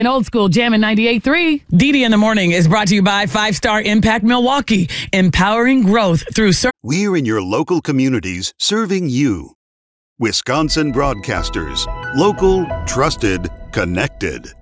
An Old School Jammin' 98.3. Didi in the Morning is brought to you by 5-Star Impact Milwaukee, empowering growth through We're in your local communities, serving you. Wisconsin Broadcasters. Local, trusted, connected.